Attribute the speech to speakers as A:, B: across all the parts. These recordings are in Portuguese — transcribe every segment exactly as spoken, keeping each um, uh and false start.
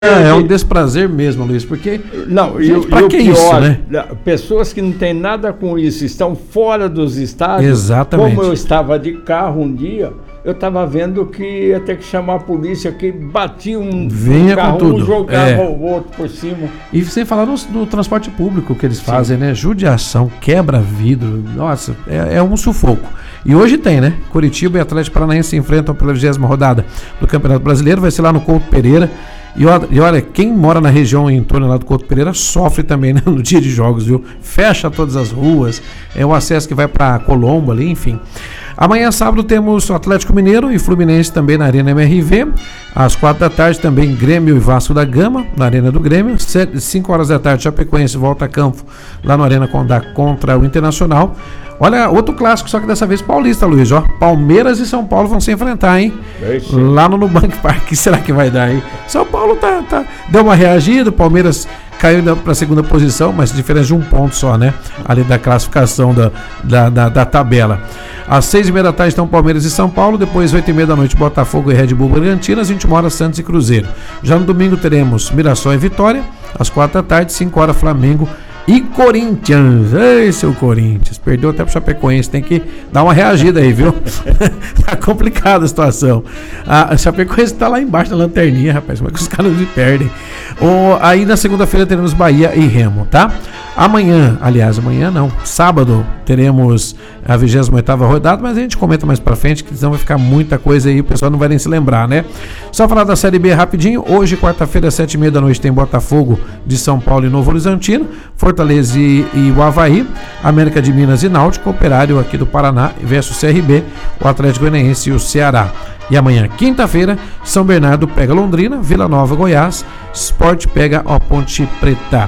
A: É, é um desprazer mesmo, Luiz, porque...
B: Não,
A: gente,
B: e,
A: pra
B: e
A: que
B: o pior,
A: isso, né?
B: Pessoas que não têm nada com isso, estão fora dos estádios.
A: Exatamente.
B: Como eu estava de carro um dia, eu estava vendo que ia ter que chamar a polícia, que batia um,
A: Venha
B: um carro,
A: com tudo.
B: um jogava
A: É.
B: o outro por cima.
A: E sem falar no, no transporte público que eles fazem, né? Judiação, quebra vidro, nossa, é, é um sufoco. E hoje tem, né? Curitiba e Atlético Paranaense se enfrentam pela vigésima rodada do Campeonato Brasileiro, vai ser lá no Couto Pereira. E olha, e olha, quem mora na região em torno lá do Couto Pereira sofre também, né, no dia de jogos, viu? Fecha todas as ruas, é o acesso que vai para Colombo ali, enfim. Amanhã, sábado, temos o Atlético Mineiro e Fluminense também na Arena M R V. Às quatro da tarde, também Grêmio e Vasco da Gama, na Arena do Grêmio. Cinco horas da tarde, Chapecoense volta a campo lá na Arena Condá contra o Internacional. Olha, outro clássico, só que dessa vez paulista, Luiz, ó. Palmeiras e São Paulo vão se enfrentar, hein?
B: Esse.
A: Lá no Nubank Park, o que será que vai dar aí? São Paulo tá, tá, deu uma reagida, o Palmeiras caiu para a segunda posição, mas diferença de um ponto só, né? Ali da classificação da, da, da, da tabela. Às seis e meia da tarde estão Palmeiras e São Paulo, depois oito e meia da noite Botafogo e Red Bull Bragantino, às vinte e uma horas Santos e Cruzeiro. Já no domingo teremos Mirassol e Vitória, às quatro da tarde, cinco horas Flamengo e Corinthians. Ei, seu Corinthians, perdeu até pro Chapecoense, tem que dar uma reagida aí, viu? Tá complicada a situação. A Chapecoense tá lá embaixo da lanterninha, rapaz, como é que os caras me perdem? O, aí na segunda-feira teremos Bahia e Remo, tá? Amanhã, aliás, amanhã não, sábado teremos a vigésima oitava rodada, mas a gente comenta mais pra frente, que senão vai ficar muita coisa aí, o pessoal não vai nem se lembrar, né? Só falar da Série B rapidinho, hoje, quarta-feira, às sete e meia da noite, tem Botafogo de São Paulo e Novo Horizontino, Fortaleza e, e o Avaí, América de Minas e Náutico, Operário aqui do Paraná versus C R B, o Atlético Goianiense e o Ceará. E amanhã, quinta-feira, São Bernardo pega Londrina, Vila Nova, Goiás, Sport pega a Ponte Preta.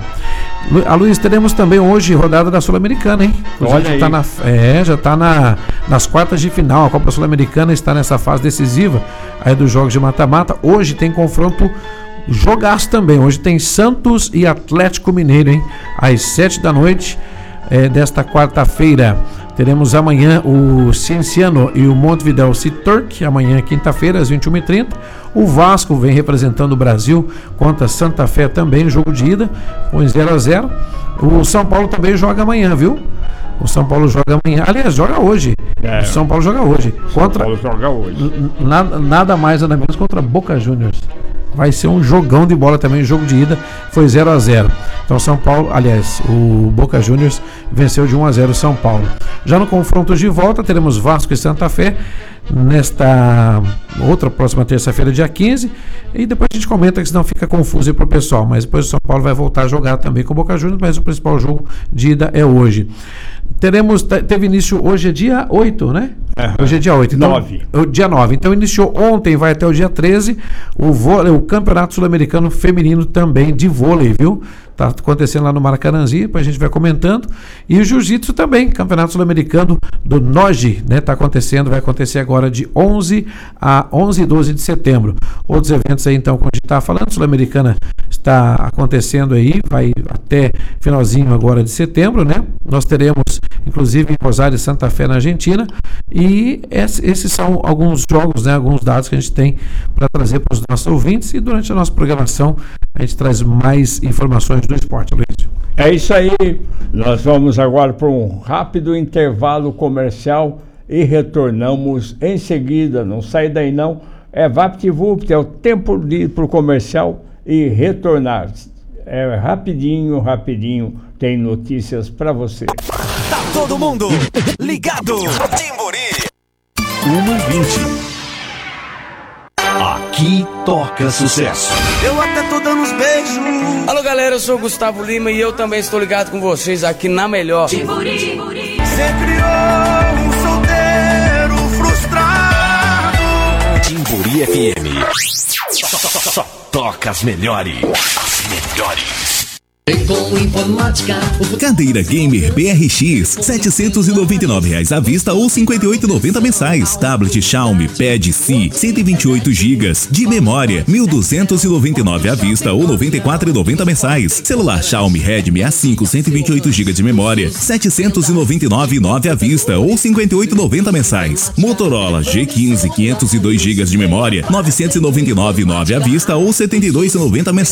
A: A Luiz, teremos também hoje rodada da Sul-Americana, hein?
B: Olha
A: já tá na, é, já está na, nas quartas de final. A Copa Sul-Americana está nessa fase decisiva aí dos jogos de mata-mata. Hoje tem confronto jogaço também. Hoje tem Santos e Atlético Mineiro, hein? Às sete da noite é, desta quarta-feira. Teremos amanhã o Cienciano e o Montevideo City Torque, amanhã quinta-feira às vinte e uma e trinta. O Vasco vem representando o Brasil contra Santa Fé também, jogo de ida, com zero a zero. O São Paulo também joga amanhã, viu? O São Paulo joga amanhã, aliás, joga hoje. É. O São Paulo joga hoje. Contra,
B: São Paulo joga hoje.
A: Nada, nada mais, nada menos contra Boca Juniors. Vai ser um jogão de bola também, o jogo de ida foi zero a zero. Então São Paulo, aliás, o Boca Juniors venceu de um a zero o São Paulo. Já no confronto de volta teremos Vasco e Santa Fé nesta outra próxima terça-feira, dia quinze, e depois a gente comenta que senão fica confuso aí pro pessoal, mas depois o São Paulo vai voltar a jogar também com o Boca Juniors, mas o principal jogo de ida é hoje. Teremos, teve início, hoje é dia oito, né? Uhum. Hoje é dia oito. Então,
B: nove.
A: Dia nove. Então iniciou ontem, vai até o dia treze, o, vôlei, o Campeonato Sul-Americano Feminino também de vôlei, viu? Tá acontecendo lá no Maracanãzinho, depois a gente vai comentando. E o Jiu-Jitsu também, Campeonato Sul-Americano do N O G, né? Tá acontecendo, vai acontecer agora de onze a onze e doze de setembro. Outros eventos aí, então, como a gente tá falando, Sul-Americana está acontecendo aí, vai até finalzinho agora de setembro, né? Nós teremos, inclusive, em Rosário e Santa Fé, na Argentina. E esses são alguns jogos, né? Alguns dados que a gente tem para trazer para os nossos ouvintes. E durante a nossa programação, a gente traz mais informações do esporte, Luiz.
B: É isso aí, nós vamos agora para um rápido intervalo comercial e retornamos em seguida, não sai daí não, é VaptVupt, é o tempo de ir para o comercial e retornar, é rapidinho, rapidinho, tem notícias para você.
C: Tá todo mundo ligado, Timburi, uma e vinte. Aqui toca sucesso.
D: Eu até tô dando uns beijos.
E: Alô galera, eu sou o Gustavo Lima e eu também estou ligado com vocês aqui na melhor
D: Timburi, Timburi. Você criou um solteiro frustrado.
C: Timburi F M. Só, só, só, só toca as melhores. As melhores.
F: com informática.
G: Cadeira Gamer B R X, setecentos e noventa e nove reais à vista ou cinquenta e oito reais e noventa centavos mensais. Tablet Xiaomi Pad C, cento e vinte e oito gigas de memória, mil duzentos e noventa e nove reais à vista ou noventa e quatro reais e noventa centavos mensais. Celular Xiaomi Redmi A cinco, cento e vinte e oito gigas de memória, setecentos e noventa e nove reais e nove centavos à vista ou cinquenta e oito reais e noventa centavos mensais. Motorola G quinze, quinhentos e dois gigas de memória, novecentos e noventa e nove reais e nove centavos à vista ou setenta e dois reais e noventa centavos